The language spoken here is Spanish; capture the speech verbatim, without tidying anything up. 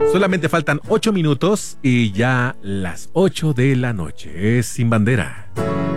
Solamente faltan ocho minutos y ya las ocho de la noche. Es Sin Bandera.